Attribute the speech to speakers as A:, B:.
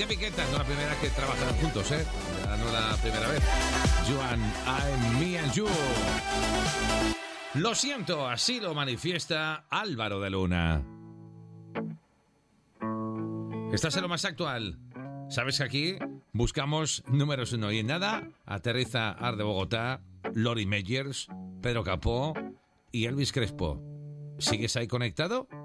A: David Guetta, no la primera vez que trabajan juntos, ¿eh? Ya no la primera vez. Joan, I'm Me and You. Lo siento, así lo manifiesta Álvaro de Luna. Estás en lo más actual. Sabes que aquí buscamos números 1 y en nada aterriza Ar de Bogotá, Lori Meyers, Pedro Capó y Elvis Crespo. ¿Sigues ahí conectado?